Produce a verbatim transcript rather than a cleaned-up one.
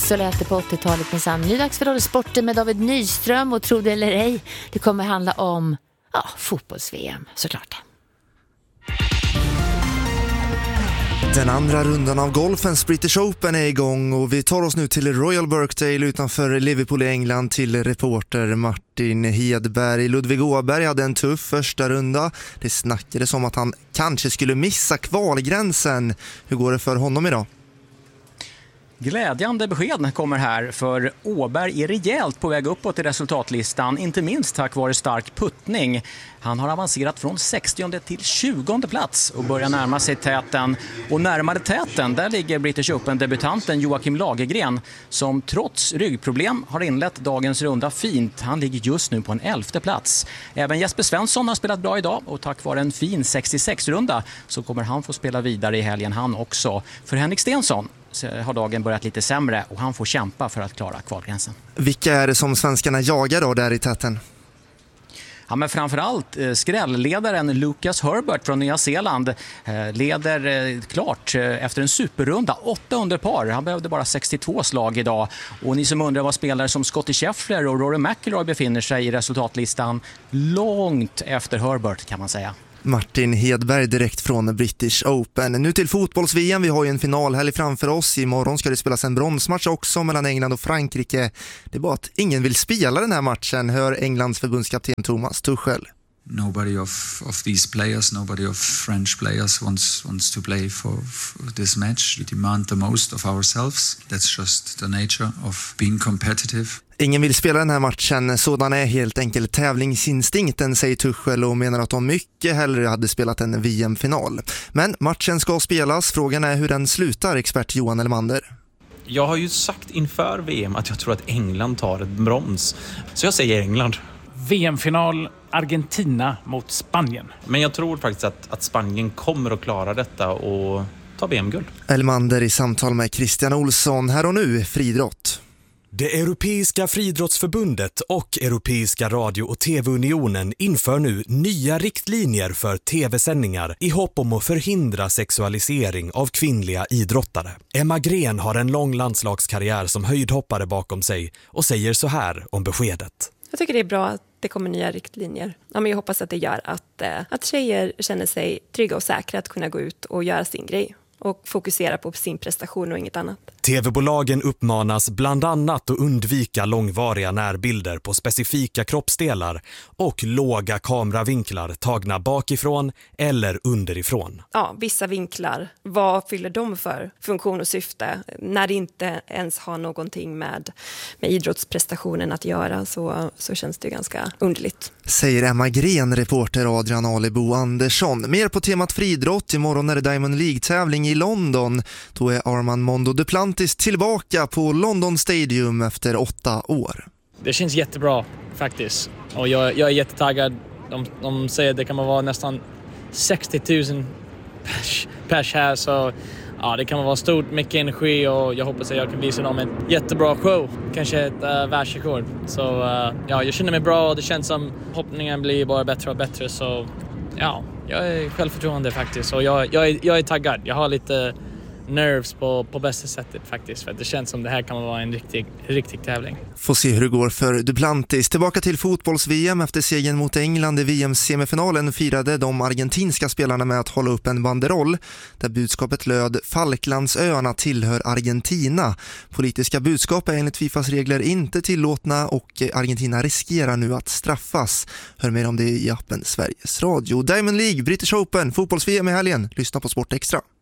Så lät det på åttiotalet med Sam. Nu dags för Dagens Sporten med David Nyström. Och tro det eller ej, det kommer handla om ja, fotbolls-V M såklart. Den andra rundan av golfens British Open är igång och vi tar oss nu till Royal Birkdale utanför Liverpool i England till reporter Martin Hedberg. Ludvig Åberg hade en tuff första runda. Det snackades om att han kanske skulle missa kvalgränsen. Hur går det för honom idag? Glädjande besked kommer här, för Åberg är rejält på väg uppåt i resultatlistan, inte minst tack vare stark puttning. Han har avancerat från sextionde till tjugonde plats och börjar närma sig täten. Och närmare täten, där ligger British Open-debutanten Joakim Lagergren, som trots ryggproblem har inlett dagens runda fint. Han ligger just nu på en elfte plats. Även Jesper Svensson har spelat bra idag och tack vare en fin sextiosex-runda så kommer han få spela vidare i helgen han också. För Henrik Stensson har dagen börjat lite sämre och han får kämpa för att klara kvalgränsen. Vilka är det som svenskarna jagar då där i täten? Ja, men framförallt eh, skrällledaren Lucas Herbert från Nya Zeeland eh, leder eh, klart eh, efter en superrunda, åtta under par. Han behövde bara sextiotvå slag idag. Och ni som undrar vad spelare som Scottie Scheffler och Rory McIlroy befinner sig i resultatlistan, långt efter Herbert kan man säga. Martin Hedberg direkt från British Open. Nu till fotbolls-V M. Vi har ju en finalhelg framför oss. Imorgon ska det spelas en bronsmatch också mellan England och Frankrike. Det är bara att ingen vill spela den här matchen, hör Englands förbundskapten Thomas Tuchel. Nobody of, of these players, nobody of French players wants wants to play for, for this match. We demand the most of ourselves. That's just the nature of being competitive. Ingen vill spela den här matchen, sådan är helt enkelt tävlingsinstinkten, säger Tuchel och menar att de mycket hellre hade spelat en V M-final. Men matchen ska spelas, frågan är hur den slutar, expert Johan Elmander. Jag har ju sagt inför V M att jag tror att England tar ett brons, så jag säger England. V M-final Argentina mot Spanien. Men jag tror faktiskt att, att Spanien kommer att klara detta och ta V M-guld. Elmander i samtal med Christian Olsson. Här och nu, friidrott. Det Europeiska friidrottsförbundet och Europeiska radio- och tv-unionen inför nu nya riktlinjer för tv-sändningar i hopp om att förhindra sexualisering av kvinnliga idrottare. Emma Gren har en lång landslagskarriär som höjdhoppare bakom sig och säger så här om beskedet. Jag tycker det är bra att det kommer nya riktlinjer. Ja, men jag hoppas att det gör att, eh, att tjejer känner sig trygga och säkra att kunna gå ut och göra sin grej och fokusera på sin prestation och inget annat. Tv-bolagen uppmanas bland annat att undvika långvariga närbilder på specifika kroppsdelar och låga kameravinklar tagna bakifrån eller underifrån. Ja, vissa vinklar, vad fyller de för funktion och syfte? När det inte ens har någonting med, med idrottsprestationen att göra så, så känns det ganska underligt. Säger Emma Gren, reporter Adrian Alebo Andersson. Mer på temat friidrott. Imorgon är det Diamond League-tävling i London. Då är Armand Mondo Duplantis tillbaka på London Stadium efter åtta år. Det känns jättebra faktiskt. Och jag, jag är jättetaggad. De, de säger att det kan vara nästan sextio tusen pers, pers här. Så ja, det kan vara stort, mycket energi och jag hoppas att jag kan visa dem en jättebra show. Kanske ett uh, världsrekord. Så uh, ja, jag känner mig bra och det känns som hoppningen blir bara bättre och bättre. Så ja, jag är självförtroende faktiskt. Och jag, jag, är, jag är taggad. Jag har lite nerves på, på bästa sättet faktiskt. För att det känns som det här kan vara en riktig, riktig tävling. Får se hur det går för Duplantis. Tillbaka till fotbolls-V M. Efter segern mot England i V M-semifinalen firade de argentinska spelarna med att hålla upp en banderoll där budskapet löd: Falklandsöarna tillhör Argentina. Politiska budskap är enligt FIFAs regler inte tillåtna och Argentina riskerar nu att straffas. Hör mer om det i appen Sveriges Radio. Diamond League, British Open, fotbolls-V M i helgen. Lyssna på Sport Extra.